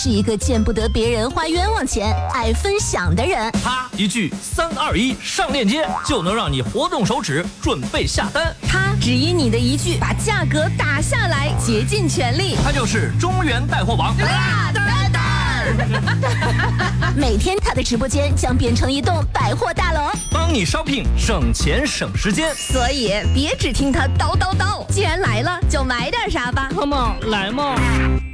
是一个见不得别人花冤枉钱、爱分享的人。 他一句3、2、1上链接，就能让你活动手指准备下单。 他只因你的一句把价格打下来，竭尽全力。 他就是中原带货王大丹丹。每天他的直播间将变成一栋百货大楼， 帮你 shopping 省钱省时间。 所以别只听他叨叨叨，既然来了就买点啥吧。 Come on，来嘛！